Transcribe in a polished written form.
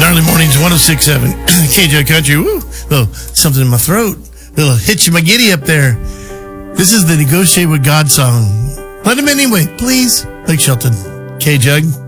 Early mornings, 106.7 KJ Country. Woo! Oh, something in my throat. A little hitch in my giddy up there. This is the Negotiate with God song. Let him anyway, please. Blake Shelton. K-Jug.